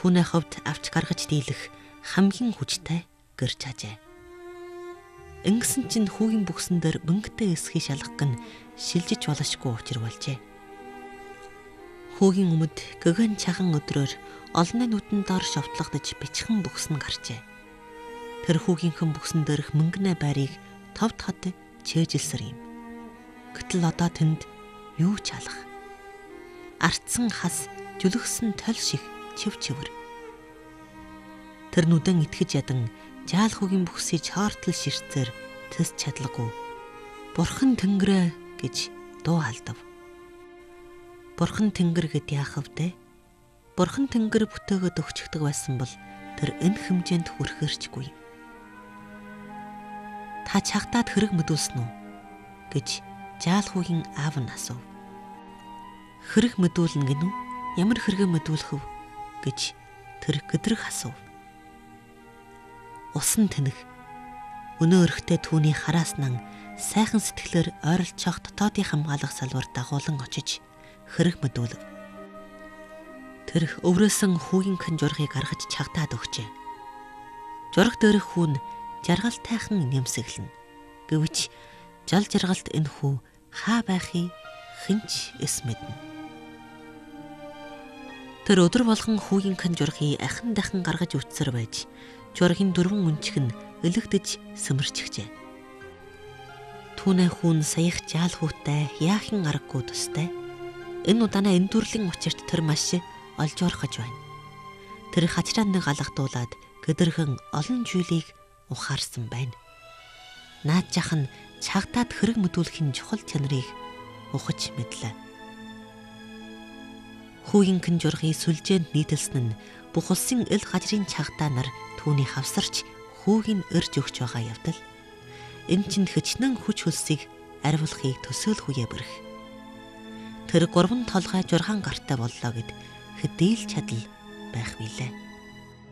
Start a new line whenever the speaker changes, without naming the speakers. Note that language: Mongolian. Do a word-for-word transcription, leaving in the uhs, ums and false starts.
түүний хувьд авч гаргаж дийлэх хамгийн хүчтэй гэрч хажээ. Ингэсэн чинь хүүгийн бүхсэн дээр мөнгөтэй эсхий шалгах гэн шилжиж болошгүй учир болжээ. Хүүгийн өмд гэгэн чахан өдрөөр олонний нүдэн дор шовтлогдож бичхэн бүхсэн гарчээ. Тэр хүүгийнхэн бүхсэн дээрх мөнгөнэ байрыг товд хад чээжилсэр юм. Гэтэл одоо тэнд юу ч алах. Артсан хас жүлгсэн тол шиг чив чивэр. Тэр нүдэн итгэж ядан жаал хүүгийн бүхсийг чаартал ширцээр тэс чадлаггүй. Бурхан тэнгэрэ гэж дуу алдав. Бурхан тэнгэр гэд яахав дээ? Бурхан тэнгэр бүтээгээд өгчөгдөг байсан бол тэр энэ хэмжээнд хүрэхэрчгүй. Та чагтаад хэрэг мэдүүлсэн үү гэж жаал хүүгийн аав нь асуув. Хэрэг мэдүүлнэ гинүү? Ямар хэрэг мэдүүлэх вэ гэж тэр гэдрэх асуув. Усан тэнэг өнөө өрхтээ түүний харааснан сайхан сэтгэлээр ойролцоох дотоодын хамгаалах салбар дагуулan очиж хэрэг мэдүүлв. Тэр өврөөсөн хүүгийнхэн жургыг гаргаж чагтаад өгчээ. Жураг дээрх хүн жаргал тайхан нэмсэглэн. Гэвч жал жаргалд энэ хүү хаа байхыг хинч эс мэднэ. Тэр өдөр болгон хүүгийнхэн жургийг ахин дахин гаргаж үтсэр байж жургийн дөрвөн өнчг нь элэгдэж сэмэрчихжээ. Түүний хүн саях жаал хүүтэй яахын аргагүй тустай. Энэ удаанаа эндүрлийн учирт тэр маш олж орхож байна. Тэр хачраа нэг алгадуулаад гэдэрхэн олон зүйлийг ухаарсан байна. Наад жах нь чагтаад хэрэг мэдүүлэхийн чухал чанарыг ухаж мэдлээ. Хүүгийнхэн жургийг сүлжээнд нийтэлсэн нь бүх улсын эл гажрын чагтаа нар түүний хавсарч хүүгийн өрж өгч байгаа явдал. Энэ чинь хөчнөн хүч хөлсийг ариулахыг төсөөлөхүйе бэрх. Тэр гурван толгой жургаан гартай боллоо гэд хэдийл чадал байх билээ.